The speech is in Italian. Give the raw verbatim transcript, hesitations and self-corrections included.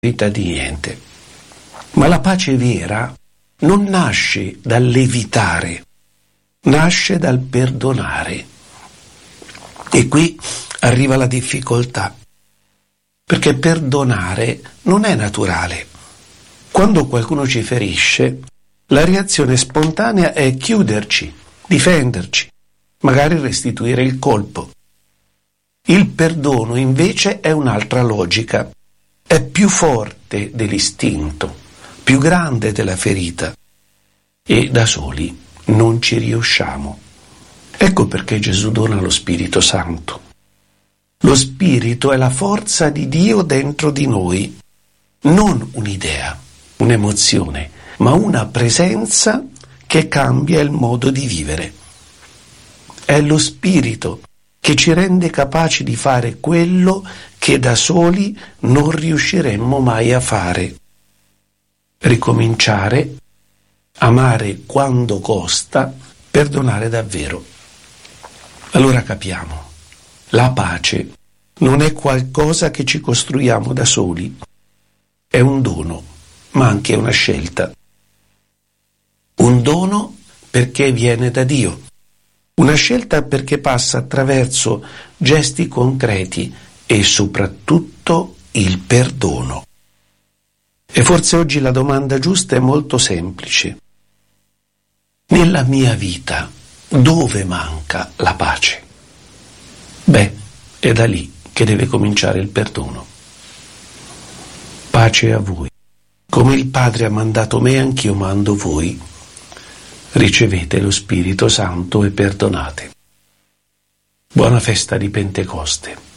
vita di niente. Ma la pace vera non nasce dall'evitare, nasce dal perdonare. E qui arriva la difficoltà, perché perdonare non è naturale. Quando qualcuno ci ferisce, la reazione spontanea è chiuderci, difenderci, magari restituire il colpo. Il perdono invece è un'altra logica, è più forte dell'istinto, più grande della ferita, e da soli non ci riusciamo. Ecco perché Gesù dona lo Spirito Santo. Lo Spirito è la forza di Dio dentro di noi, non un'idea, un'emozione, ma una presenza che cambia il modo di vivere. È lo Spirito che ci rende capaci di fare quello che da soli non riusciremmo mai a fare. Ricominciare, amare quando costa, perdonare davvero. Allora capiamo, la pace non è qualcosa che ci costruiamo da soli, è un dono, ma anche una scelta. Un dono perché viene da Dio, una scelta perché passa attraverso gesti concreti e soprattutto il perdono. E forse oggi la domanda giusta è molto semplice. Nella mia vita, dove manca la pace? Beh, è da lì che deve cominciare il perdono. Pace a voi. Come il Padre ha mandato me, anch'io mando voi. Ricevete lo Spirito Santo e perdonate. Buona festa di Pentecoste.